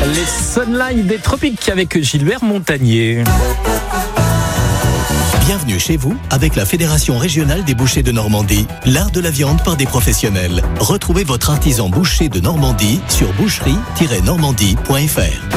Les Sunlight des Tropiques avec Gilbert Montagnier. Bienvenue chez vous avec la Fédération régionale des bouchers de Normandie, l'art de la viande par des professionnels. Retrouvez votre artisan boucher de Normandie sur boucherie-normandie.fr.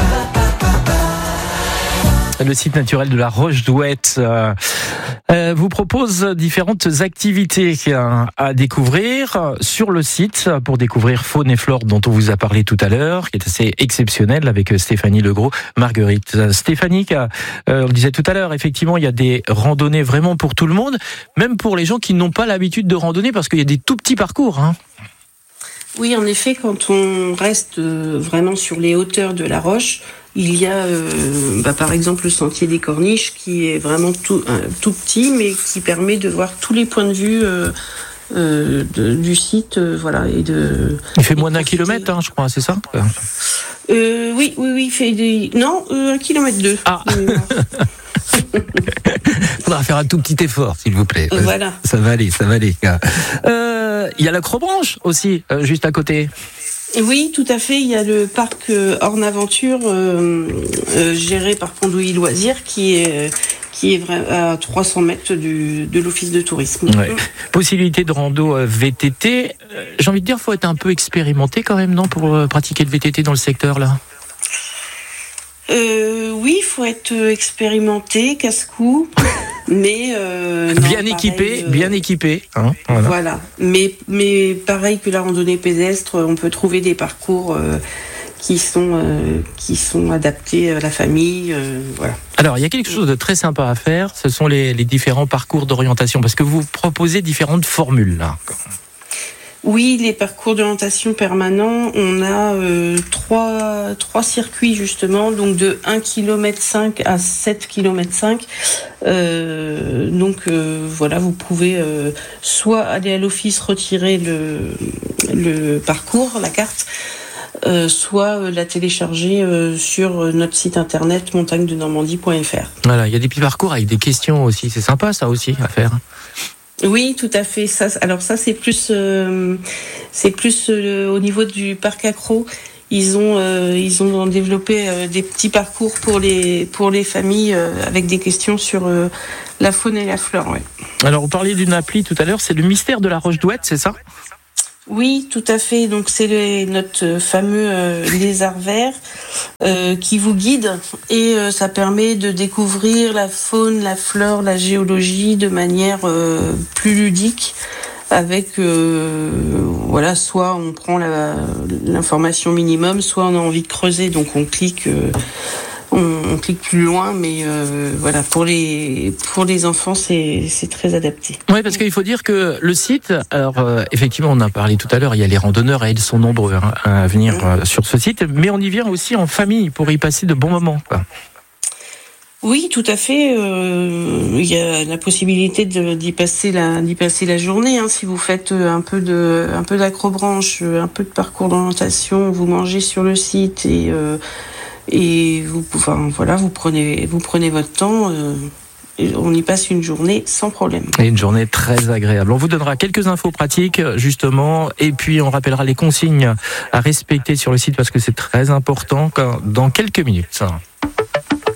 Le site naturel de la Roche-Douette vous propose différentes activités à découvrir sur le site pour découvrir faune et flore dont on vous a parlé tout à l'heure, qui est assez exceptionnel avec Stéphanie Legros, Marguerite. Stéphanie, on le disait tout à l'heure, effectivement, il y a des randonnées vraiment pour tout le monde, même pour les gens qui n'ont pas l'habitude de randonner parce qu'il y a des tout petits parcours. Oui, en effet, quand on reste vraiment sur les hauteurs de la Roche, il y a par exemple le sentier des Corniches qui est vraiment tout petit mais qui permet de voir tous les points de vue du site. Il fait moins d'1 kilomètre, je crois, c'est ça ? Oui, il fait 1 kilomètre 2. Ah. Faudra faire un tout petit effort, s'il vous plaît. Voilà. Ça va aller. Il y a l'acrobranche aussi, juste à côté. Oui, tout à fait. Il y a le parc Ornaventure géré par Pondouilly Loisirs qui est à 300 mètres de l'office de tourisme. Ouais. Possibilité de rando VTT. J'ai envie de dire, faut être un peu expérimenté quand même, non, pour pratiquer le VTT dans le secteur là. Oui, il faut être expérimenté, casse-cou, mais bien équipé. Voilà. Mais pareil que la randonnée pédestre, on peut trouver des parcours qui sont adaptés à la famille. Voilà. Alors, il y a quelque chose de très sympa à faire. Ce sont les différents parcours d'orientation, parce que vous proposez différentes formules là. Oui, les parcours d'orientation permanents, on a trois circuits justement, donc de 1,5 km à 7,5 km. Vous pouvez soit aller à l'office retirer le parcours, la carte, soit la télécharger sur notre site internet montagne-de-normandie.fr. Voilà, il y a des petits parcours avec des questions aussi, c'est sympa ça aussi à faire. Oui, tout à fait. Ça, c'est plus au niveau du parc accro. Ils ont développé des petits parcours pour les familles avec des questions sur la faune et la flore. Ouais. Alors, vous parliez d'une appli tout à l'heure, c'est le mystère de la Roche-Douette, c'est ça ? Oui, tout à fait. Donc c'est notre fameux lézard vert qui vous guide et ça permet de découvrir la faune, la flore, la géologie de manière plus ludique. Avec soit on prend l'information minimum, soit on a envie de creuser, donc on clique. On clique plus loin, mais pour les enfants, c'est très adapté. Oui, parce qu'il faut dire que le site, alors effectivement, on en a parlé tout à l'heure, il y a les randonneurs et ils sont nombreux à venir sur ce site, mais on y vient aussi en famille pour y passer de bons moments, quoi. Oui, tout à fait. Il y a la possibilité d'y passer la journée. Si vous faites un peu d'acrobranche, un peu de parcours d'orientation, vous mangez sur le site et vous prenez votre temps. Et on y passe une journée sans problème. Et une journée très agréable. On vous donnera quelques infos pratiques, justement, et puis on rappellera les consignes à respecter sur le site parce que c'est très important dans quelques minutes.